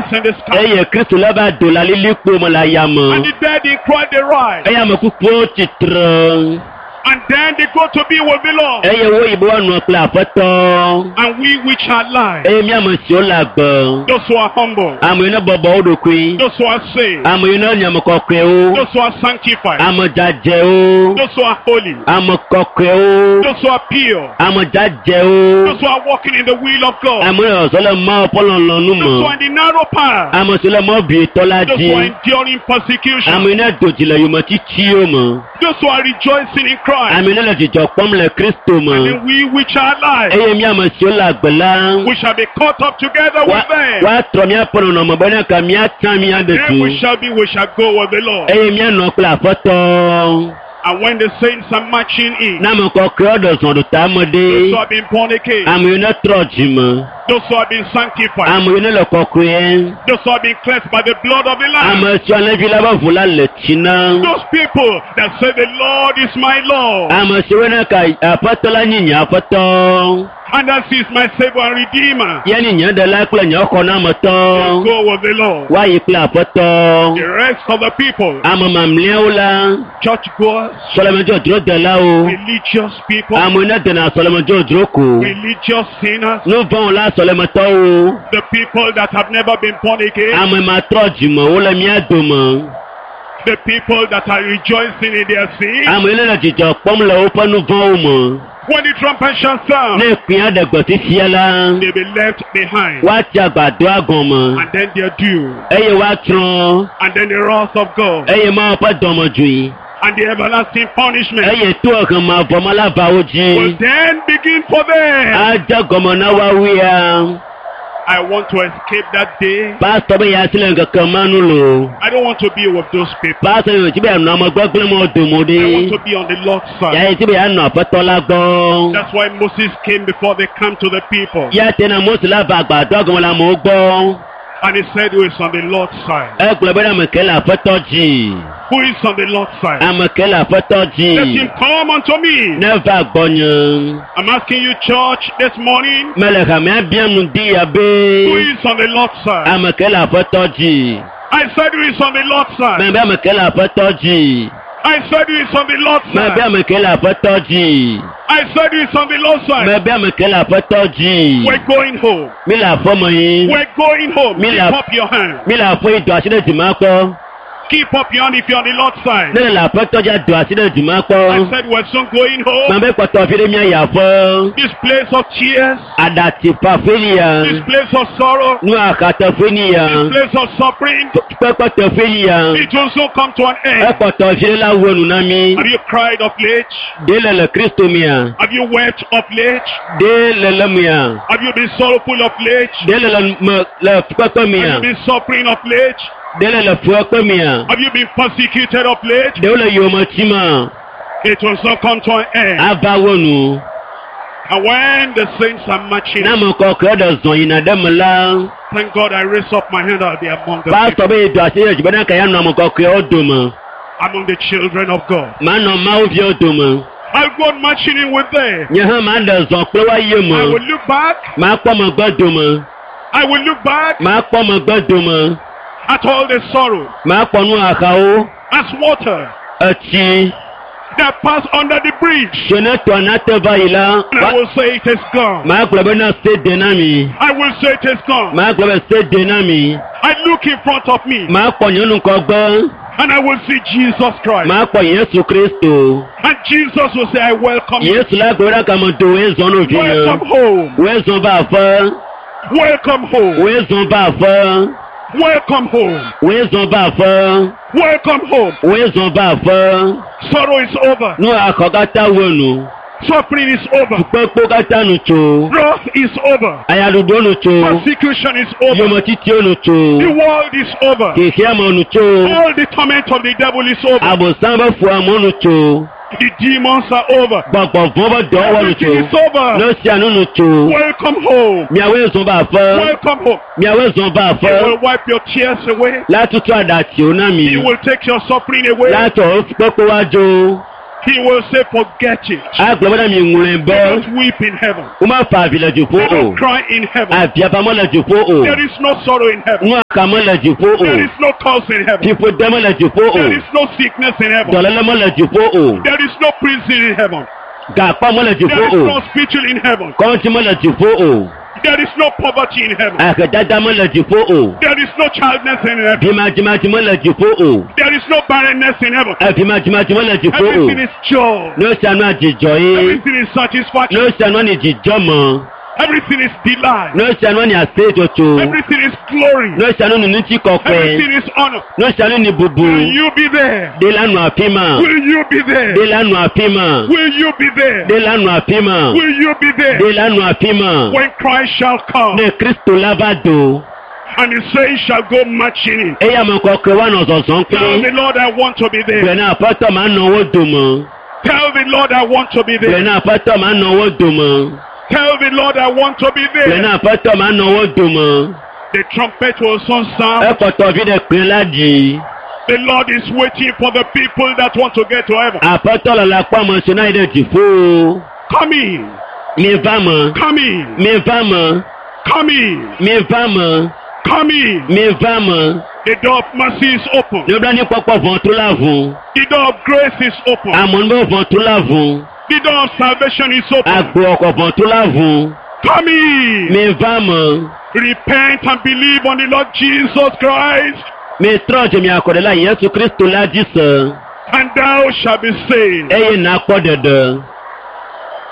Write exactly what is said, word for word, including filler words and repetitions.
stars in the sky. Eye Kristo laba dola lilikpo mo la yamo. And the dead in Christ they rise. Eye mo kupo titro. And then they go to be with the Lord. Eye wo ibo anu pla apoto. And we which are alive, Eye mi amo si o la gbo. those who are humble, Amo ina bobo odokui. those who are saved, Amo ina nyamo kokwe o. those who are sanctified, Amo jaje o. those who are holy, Amo kokwe o. those who are pure, Amo jaje o. those who are walking in the will of God, Amo yo so le mo polon lonu those who mo. are in the narrow path, Amo so le mo bi tola those who are ji. enduring persecution, Amo ina dojile yo mo titi o mo. those who are rejoicing in Christ, Amo ina le jijo pom le Kristo mo. and then we which are alive, Eye mi amo si o la gbela. we shall be caught up together Wa with them. wa tro mi apono no mo bona ka mi atan mi Then we adetu. shall be, we shall go with the Lord. Eye mi ano pla apoto. And when the saints are marching in, Na mo kokwe odo son do those who tamode. have been born again, Amo ina troji mo. those who have been sanctified, Amo ina le kokwe. those who have been cleansed by the blood of the Lamb, Amo si ona vi laba vula le tina. those people that say the Lord is my Lord, Amo si wena ka apoto la nyinya apoto. and that is my Savior and Redeemer, Ya nyinya de la kula nya ko na moto. go with the Lord. Wa yi kula apoto. The rest of the people, Amo mamle ola. church goers, Solomon jo dro de la o. religious people, Amo ina de na Solomon jo dro ko. religious sinners, No bon la Solomon to o. the people that have never been born again, Amo ma troji mo o le mi adomo. the people that are rejoicing in their sin. Amo ina la jijo pom le o panu bon mo. When the trumpet shall sound, Ne pin adegbo ti fiala. they'll be left behind, Wa ti agbado agan mo. and then their due, Eye wa tron. and then the wrath of God, Eye ma pa domo ju. and the everlasting punishment Eye to kan ma bo ma la ba will oji. then begin for them. Aja gomo na wa wi a. I want to escape that day. Pastor be ya sile nkan manu lo. I don't want to be with those people. Pastor yo ti be na mo gbogbo mo do mo I want de. to be on the Lord's side. Ya ti be ya na patola gbon. That's why Moses came before they come to the people. Ya te na mo si la ba agbado agan la mo gbon. And he said, who is on the Lord's side? E gbo be na me ke la patoji. Who is on the Lord's side? Am ke la Let patoji. him come unto me. Never gbonyan. I'm asking you, church, this morning, Mele ka me bian nu di ya who be. is on the Lord's side? Am ke la patoji. I said, who is on the Lord's side? Me be me ke la patoji. I said, who is on the Lord's Me be side? me ke la patoji. I said, who is on the Lord's Me side? be me ke la patoji. We're going home. Mi la fomo yin. We're going home. Me Keep la- up your hand. Mi la fo ido asile di ma ko. Keep up your hand if you're on the Lord's side. Ne la patoji do asile di ma ko. I said, we're soon going Ma home. be poto fi mi ya fo. This place of tears, Adati pa this felia. place of sorrow, Nu akata this felia. place of suffering, Pepe to felia. it will soon come to an E end. poto fi la wonu na mi. Have you cried of late? De le le Kristo mia. Have you wept of late? De le le mia. Have you been sorrowful of late? De le le me- le pepe Have mia. you been suffering of late? De le le fuope mia. Have you been persecuted of late? De le yomo tima. It will soon come to an end. Ava wonu. And when the saints are marching, Na mo ko ko do zon ina de mla. thank God I raise up my hand out there among the Pastor people, be do asile jibe na ka ya no mo ko ko odomo. among the children of God. Ma no ma o fi odomo. I'll go on marching in with them. Nye ha ma de zon pe wa ye I mo. will look back. Ma po mo gbodomo. I will look back Ma po mo gbodomo. at all the sorrow Ma po nu akawo. as water Ati. that passed under the bridge. Shone to na te va ila. And I will say it is gone. Ma gbo be na se de na mi. I will say it is gone. Ma gbo be se de na mi. I look in front of me Ma po nyonu ko gbo. and I will see Jesus Christ. Ma po Yesu Kristo. And Jesus will say, I welcome you. Yesu la gbora ka mo do we zon no fi Welcome yan. home. We zon ba fa. Welcome home. We zon ba fa. Welcome home. We zon ba fa. Welcome home. We zon ba fa. Sorrow is over. Nu akogata wonu. Suffering is over. Pepo kata nu cho. Wrath is over. Ayaludo nu cho. Persecution is over. Yomo titi nu The cho. world is over. Keke amo nu cho. All the torment of the devil is over. Abo samba fu amo nu cho. The demons are over. Gbogbo vobo do wo nu cho. Everything is over. No si anu nu cho. Welcome home. Mi awe zon ba fa. Welcome home. Mi awe zon ba He will fa. wipe your tears away. Latutu adati He onami. will take your suffering away. Lato pepo wa jo. He will say, forget it. Agbọ̀bọ̀dà mi ŋun Do bọ́. not weep in heaven. O ma fa àfilẹ̀ jù fún Do o. not cry in heaven. Àfìàbámọ́ lẹ̀ jù fún o. There is no sorrow in heaven. Nú àkàmọ́ lẹ̀ jù fún o. There is no curse in heaven. Fífo dẹ́mọ́ lẹ̀ jù fún o. There is no sickness in heaven. Dọ̀lẹ́lẹ́mọ́ lẹ̀ jù fún o. There is no prison in heaven. Gàpá mọ́ lẹ̀ jù There fún is o. no spiritual in heaven. Kọ́ńtì mọ́ lẹ̀ jù fún o. There is no poverty in heaven. Àkàdáda mọ́ lẹ̀ jù fún o. There is no childless in heaven. Bímájímájí mọ́ lẹ̀ jù fún o. There is no barrenness in heaven. Àfìmájímájí mọ́ lẹ̀ jù fún o. Everything is joy. Ló ṣàánú àjìjọ yìí. Everything is satisfaction. Ló ṣàánú àjìjọ mọ́. Everything is delight. Ló ṣàánú ní àṣejọ̀tò. Everything is glory. Ló ṣàánú nínú tí kọ̀pẹ́. Everything is honor. Ló ṣàánú ní bubu. Will you be there? Dé lánàá àfímà. Will you be there? Dé lánàá àfímà. Will you be there? Dé lánàá àfímà. Will you be there? Dé lánàá àfímà. When Christ shall come Ní Kristo lábàdò. and his saints shall go marching in. Ẹyà mọ̀ kọ̀ọ̀kan wà nà ọ̀sọ̀sán pé. Tell the Lord I want to be there. Bẹ̀rẹ̀ náà pátọ̀ máa ń náwó dùn mọ́. Tell the Lord I want to be Bẹ̀rẹ̀ there. náà pátọ̀ máa ń náwó dùn mọ́. Tell the Lord I want to be Bẹ̀rẹ̀ there. náà pátọ̀ máa ń náwó dùn mọ́. The trumpet will soon Ẹ sound. kọ̀tọ̀ fi dẹ̀ pín ládì. The Lord is waiting for the people that want to get to heaven. Àpátọ̀ lọ́la pàmò ṣe náà ìdẹ̀ tì fún o. Come in. Mi bá mọ̀. Come in. Mi bá mọ̀. Come in. Mi bá mọ̀. Come in. Mi bá mọ̀. The door of mercy is open. Ní ọdún ní pọ́pọ́ fún tó láàfún. The door of grace is open. Àmọ́ ní bọ́ fún tó láàfún. The door of salvation is open. Àgbò ọkọ̀ fún tó láàfún. Come in. Mi bá mọ̀. Repent and believe on the Lord Jesus Christ, Mi trọ́ọ̀jì mi àkọ̀dẹ́lá Yẹ́sù Kristo lájí sàn. and thou shalt be saved. Ẹyẹ náà pọ̀ dẹ̀dẹ̀.